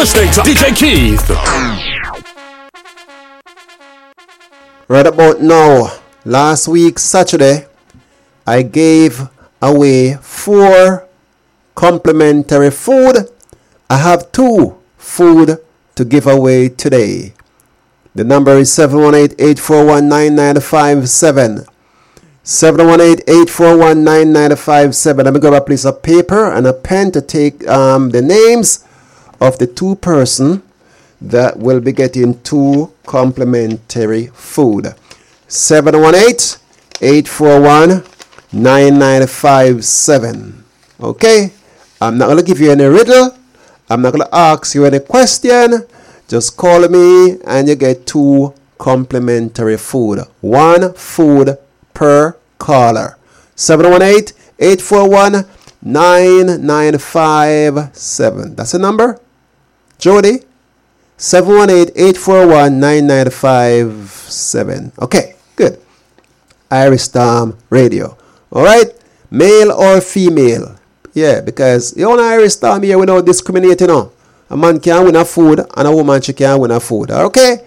listening to DJ Keith. Right about now, last week, Saturday, I gave away 4 complimentary food. I have 2 food to give away today. The number is 718-841-9957. 718-841-9957. Let me grab a piece of paper and a pen to take the names of the 2 persons that will be getting 2 complimentary food. 718-841-9957. Okay? I'm not going to give you any riddle. I'm not going to ask you any question. Just call me and you get 2 complimentary food. 1 food per caller. 718-841-9957. That's the number? Jody? 718-841-9957. Okay, good. Irish Storm Radio. Alright? Male or female? Yeah, because you on Irish Storm here without discriminating. A man can win a food and a woman she can win a food. Okay?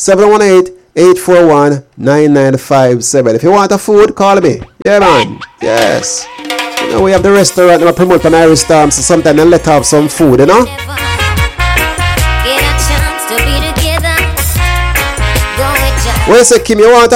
718-841-9957. If you want a food, call me. Yeah, man. Yes. You know, we have the restaurant that promote an Irish Storm, so sometimes they let off some food, you know? Where's the Kim? You want